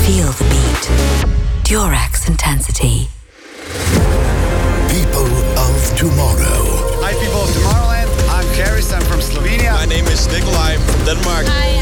Feel the beat. Durex Intensity. People of Tomorrow. Hi, people of Tomorrowland. I'm Karis. I'm from Slovenia. My name is Nikolai from Denmark. Hi,